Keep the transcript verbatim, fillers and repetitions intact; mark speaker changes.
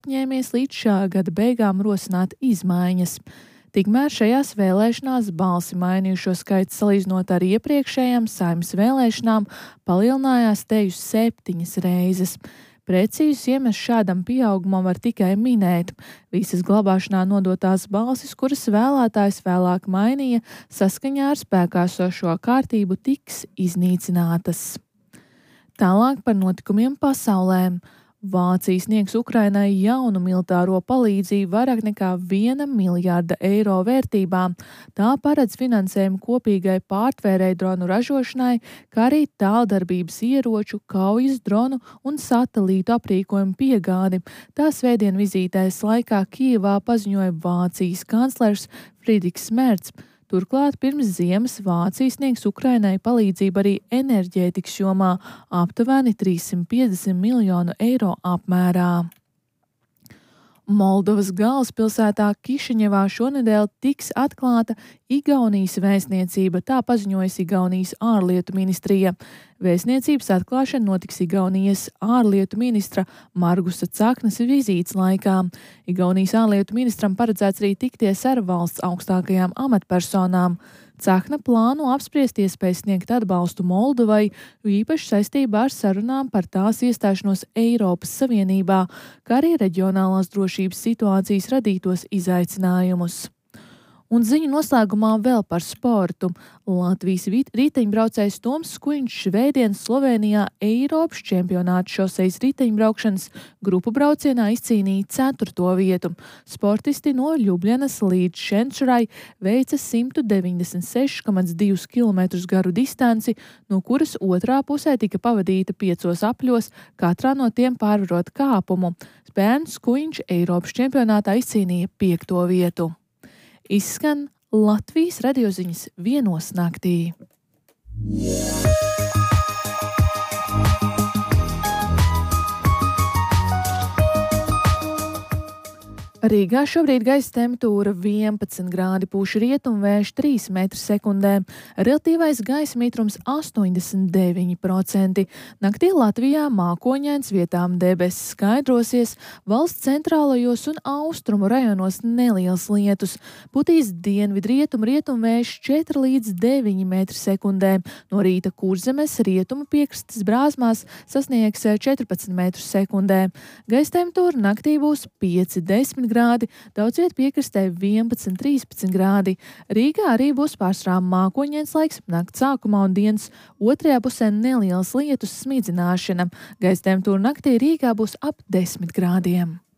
Speaker 1: apņēmies līdz šā gada beigām rosināt izmaiņas. Tikmēr šajās vēlēšanās balsi mainījušo skaits salīdzinot ar iepriekšējām Saeimas vēlēšanām palielinājās te uz septiņas reizes. Precīzus iemeslus šādam pieaugumam var tikai minēt. Visas glabāšanā nodotās balsis, kuras vēlētājs vēlāk mainīja, saskaņā ar spēkā esošo kārtību tiks iznīcinātas. Tālāk par notikumiem pasaulē. Vācija sniegs Ukrainai jaunu militāro palīdzību vairāk nekā viena miljārda eiro vērtībā. Tā paredz finansējumu kopīgai pārtvērēju dronu ražošanai, kā arī tāldarbības ieroču, kaujas dronu un satelītu aprīkojumu piegādi. Tā svētdien vizītēs laikā Kijevā paziņoja Vācijas kanclers Friedrichs Merz. Turklāt pirms ziemas Vācija sniegs Ukrainai palīdzību arī enerģētikas jomā aptuveni trīssimt piecdesmit miljonu eiro apmērā. Moldovas galvaspilsētā Kišiņevā šonedēļ tiks atklāta Igaunijas vēstniecība, tā paziņojas Igaunijas ārlietu ministrija. Vēstniecības atklāšana notiks Igaunijas ārlietu ministra Margusa Caknas vizītes laikā. Igaunijas ārlietu ministram paredzēts arī tikties ar valsts augstākajām amatpersonām. Cakna plāno apspriest iespēju sniegt atbalstu Moldovai, jo īpaši saistībā ar sarunām par tās iestāšanos Eiropas Savienībā, kā arī reģionālās drošības situācijas radītos izaicinājumus. Un ziņu noslēgumā vēl par sportu. Latvijas riteņbraucējs Toms Skuiņš švētdien Slovenijā Eiropas čempionāta šoseis riteņbraukšanas grupu braucienā izcīnīja ceturto vietu. Sportisti no Ļubļanas līdz Šenčurai veica simt deviņdesmit seši komats divi kilometrus garu distanci, no kuras otrā pusē tika pavadīta piecos apļos, katrā no tiem pārvarot kāpumu. Bērns Skuiņš Eiropas čempionātā izcīnīja piekto vietu. Izskan Latvijas radioziņas vienos naktī. Rīgā šobrīd gaisa temperatūra vienpadsmit grādi, pūš rietumvējš trīs metri sekundē, relatīvais gaisa mitrums astoņdesmit deviņi procenti. Naktī Latvijā mākoņains, vietām debesis skaidrosies, valsts centrālajos un austrumu rajonos neliels lietus. Putīs dienvidrietum rietumvējš četri līdz deviņi metri sekundē. No rīta Kurzemes rietumu piekrastes brāzmās sasniegs četrpadsmit metrus sekundē. Gaisa temperatūra naktī būs pieci desmit grādi, daudz viet piekrastē vienpadsmit trīspadsmit grādi. Rīgā arī būs pārsvarā mākoņains laiks, nakts sākumā un dienas otrajā pusē neliels lietus smidzināšana. Gaisa temperatūra naktī Rīgā būs ap desmit grādiem.